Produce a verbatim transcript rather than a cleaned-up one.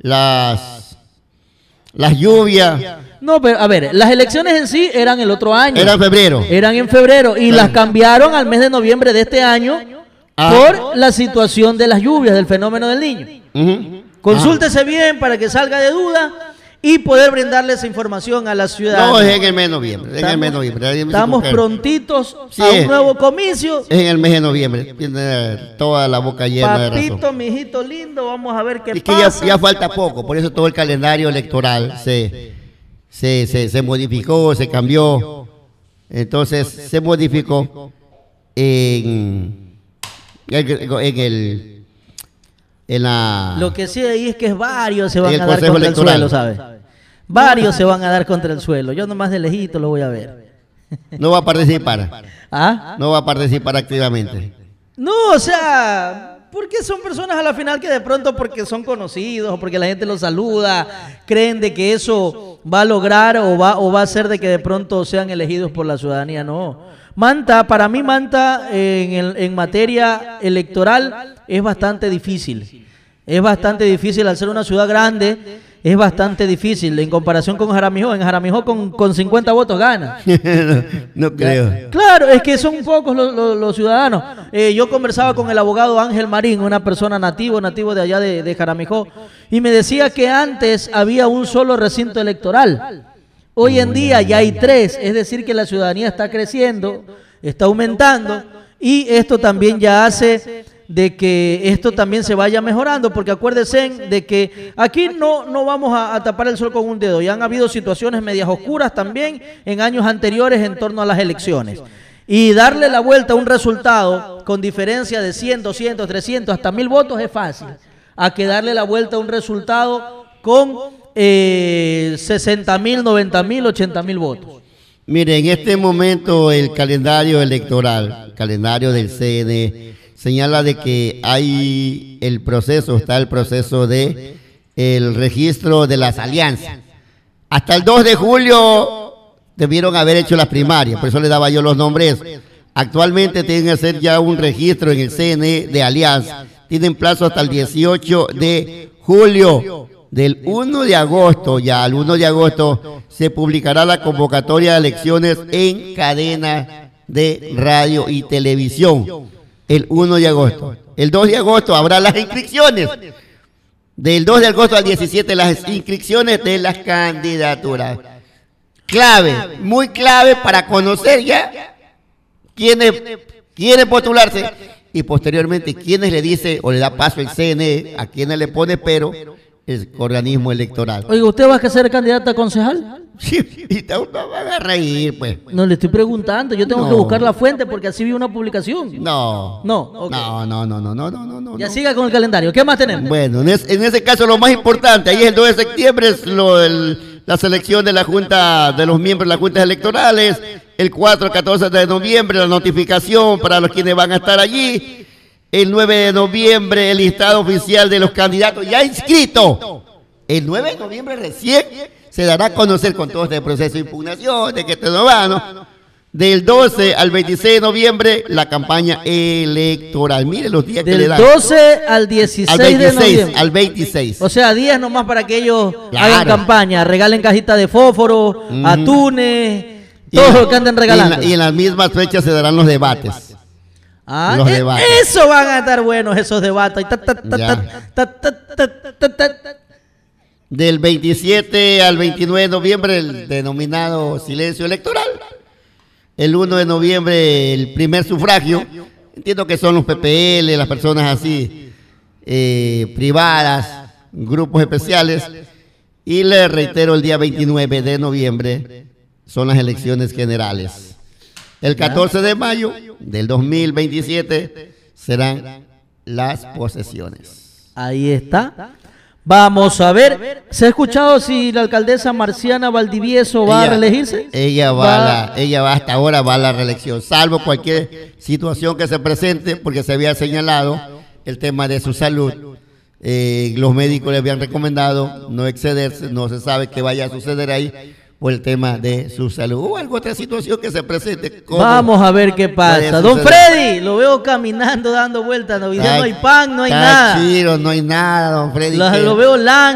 las, las lluvias. No, pero a ver, las elecciones en sí eran el otro año. Era en febrero. Eran en febrero y las cambiaron al mes de noviembre de este año ah. por la situación de las lluvias, del fenómeno del Niño. Uh-huh. Consúltese ah. bien para que salga de duda y poder brindarle esa información a la ciudad. No, es en el mes de noviembre. Es en el mes de noviembre. Estamos prontitos sí, a un es, nuevo comicio. Es en el mes de noviembre. Tiene toda la boca llena de razón. Papito, mijito lindo, vamos a ver qué es pasa. Es que ya, ya falta poco, por eso todo el calendario electoral se, se, se, se modificó, se cambió. Entonces se modificó en, en el... En la, Lo que sí ahí es que varios se van a dar contra electoral. el suelo, ¿sabes? Varios se van a dar contra el suelo. Yo nomás de lejito lo voy a ver. No va a participar. ¿Ah? No va a participar activamente. No, o sea, porque son personas a la final que de pronto porque son conocidos o porque la gente los saluda, creen de que eso va a lograr o va, o va a hacer de que de pronto sean elegidos por la ciudadanía. No. Manta, para mí Manta en, el, en materia electoral es bastante difícil. Es bastante difícil al ser una ciudad grande. Es bastante difícil en comparación con Jaramillo. En Jaramillo con, con cincuenta votos gana. no, no creo. Claro, es que son pocos los, los, los ciudadanos. Eh, yo conversaba con el abogado Ángel Marín, una persona nativo, nativo de allá de, de Jaramillo, y me decía que antes había un solo recinto electoral. Hoy en día ya hay tres, es decir que la ciudadanía está creciendo, está aumentando, y esto también ya hace de que esto también se vaya mejorando, porque acuérdense de que aquí no, no vamos a, a tapar el sol con un dedo. Ya han habido situaciones medias oscuras también en años anteriores en torno a las elecciones. Y darle la vuelta a un resultado con diferencia de cien, doscientos, trescientos, hasta mil votos es fácil. A que darle la vuelta a un resultado con eh, sesenta mil, noventa mil, ochenta mil votos. Mire, en este momento el calendario electoral, el calendario del C N E, señala de que hay el proceso, está el proceso de el registro de las alianzas. Hasta el dos de julio debieron haber hecho las primarias, por eso le daba yo los nombres. Actualmente tienen que hacer ya un registro en el C N E de alianza. Tienen plazo hasta el dieciocho de julio. Del uno de agosto, ya al uno de agosto, se publicará la convocatoria de elecciones en cadena de radio y televisión. El uno de agosto. El dos de agosto habrá las inscripciones. Del dos de agosto al diecisiete, las inscripciones de las candidaturas. Clave, muy clave para conocer ya quiénes quieren postularse y posteriormente quiénes le dice o le da paso el C N E, a quienes le pone pero el organismo electoral. Oiga, ¿usted va a ser candidata a concejal? Sí, y te van a reír, pues. No, le estoy preguntando, yo tengo no. que buscar la fuente porque así vi una publicación. No. No, okay. no, no, no, no, no, no, no. Ya no. siga con el calendario. ¿Qué más tenemos? Bueno, en, es, en ese caso lo más importante, ahí es el dos de septiembre, es lo, el, la selección de la Junta, de los miembros de las juntas electorales, el cuatro al catorce de noviembre, la notificación para los quienes van a estar allí. El nueve de noviembre, el listado oficial de los candidatos ya inscritos. El nueve de noviembre recién se dará a conocer con todo este proceso de impugnación, de que esto no va, ¿no? Del doce al veintiséis de noviembre, la campaña electoral. Mire los días Del que le dan. Del doce al dieciséis al veintiséis, de noviembre. Al veintiséis. O sea, días nomás para que ellos claro. hagan campaña, regalen cajitas de fósforo, mm. atunes, y todo la, lo que anden regalando. Y en, la, y en las mismas fechas se darán los debates. Ah, los eh, debates. Eso van a estar buenos esos debates. Ta, ta, ta, ta, ta, ta, ta, ta. Del veintisiete al veintinueve de noviembre, el denominado silencio electoral. El uno de noviembre, el primer sufragio. Entiendo que son los P P L, las personas así, eh, privadas, grupos especiales. Y le reitero, el día veintinueve de noviembre son las elecciones generales. El catorce de mayo del dos mil veintisiete serán las posesiones. Ahí está. Vamos a ver. ¿Se ha escuchado si la alcaldesa Marciana Valdivieso va ella, a reelegirse? Ella va, va. A la, ella va hasta ahora va a la reelección, salvo cualquier situación que se presente, porque se había señalado el tema de su salud. Eh, los médicos le habían recomendado no excederse, no se sabe qué vaya a suceder ahí por el tema de su salud o alguna otra situación que se presente. Vamos a ver qué pasa. Don Freddy, lo veo caminando, dando vueltas, no, no hay pan, no hay nada. Chiro, no hay nada, don Freddy. Lo, lo veo lan